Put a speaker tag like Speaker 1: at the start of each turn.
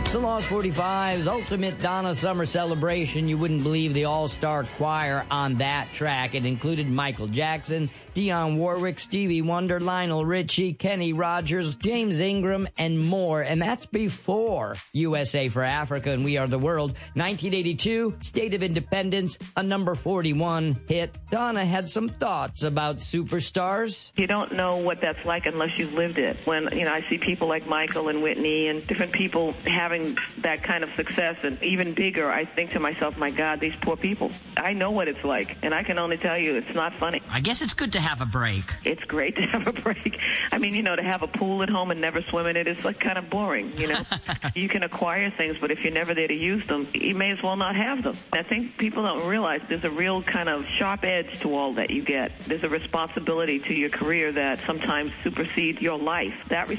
Speaker 1: The Lost 45's Ultimate Donna Summer Celebration. You wouldn't believe the all-star choir on that track. It included Michael Jackson, Dionne Warwick, Stevie Wonder, Lionel Richie, Kenny Rogers, James Ingram, and more. And that's before USA for Africa and We Are the World. 1982, State of Independence, a number 41 hit. Donna had some thoughts about superstars.
Speaker 2: You don't know what that's like unless you've lived it. When, I see people like Michael and Whitney and different people having that kind of success and even bigger, I think to myself, my God, these poor people. I know what it's like, and I can only tell you it's not funny.
Speaker 3: I guess it's good to have a break.
Speaker 2: It's great to have a break. I mean, to have a pool at home and never swim in it is like kind of boring, You can acquire things, but if you're never there to use them, you may as well not have them. I think people don't realize there's a real kind of sharp edge to all that you get. There's a responsibility to your career that sometimes supersedes your life. That